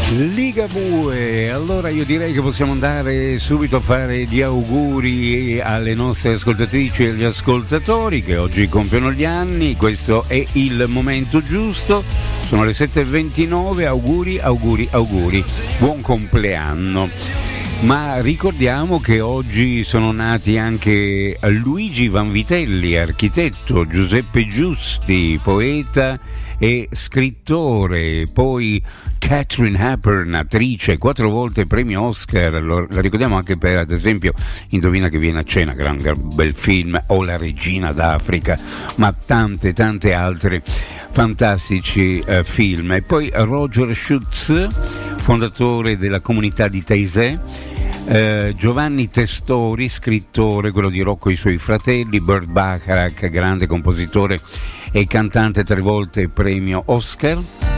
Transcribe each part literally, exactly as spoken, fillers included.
Ligabue, allora io direi che possiamo andare subito a fare gli auguri alle nostre ascoltatrici e agli ascoltatori che oggi compiono gli anni. Questo è il momento giusto, sono le sette e ventinove, auguri, auguri, auguri, buon compleanno. Ma ricordiamo che oggi sono nati anche Luigi Vanvitelli, architetto, Giuseppe Giusti, poeta e scrittore, poi Katharine Hepburn, attrice, quattro volte premio Oscar, lo, la ricordiamo anche per, ad esempio, Indovina che viene a cena, gran, gran bel film, o La regina d'Africa, ma tante tante altre fantastici eh, film. E poi Roger Schutz, fondatore della comunità di Taizé, eh, Giovanni Testori, scrittore, quello di Rocco e i suoi fratelli, Burt Bacharach, grande compositore e cantante, tre volte premio Oscar,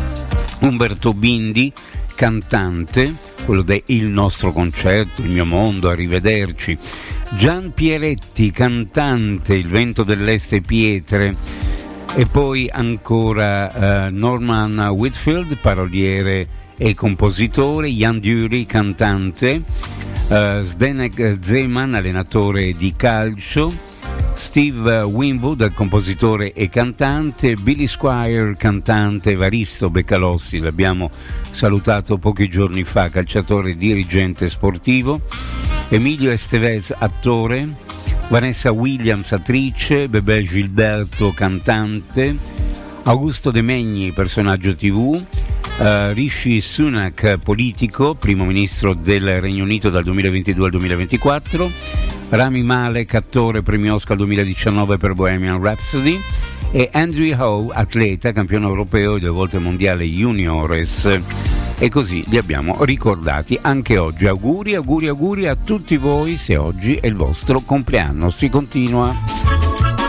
Umberto Bindi, cantante, quello de Il nostro concerto, Il mio mondo, Arrivederci, Gian Pieretti, cantante, Il vento dell'est e Pietre, e poi ancora uh, Norman Whitfield, paroliere e compositore, Jan Dury, cantante, uh, Zdenek Zeman, allenatore di calcio, Steve Winwood, compositore e cantante, Billy Squire, cantante, Evaristo Beccalossi, l'abbiamo salutato pochi giorni fa, calciatore e dirigente sportivo, Emilio Estevez, attore, Vanessa Williams, attrice, Bebè Gilberto, cantante, Augusto De Megni, personaggio tivù, uh, Rishi Sunak, politico, primo ministro del Regno Unito dal duemilaventidue al duemilaventiquattro, Rami Malek, attore, premio Oscar duemiladiciannove per Bohemian Rhapsody, e Andrew Howe, atleta, campione europeo e due volte mondiale juniores. E così li abbiamo ricordati anche oggi. Auguri, auguri, auguri a tutti voi se oggi è il vostro compleanno. Si continua.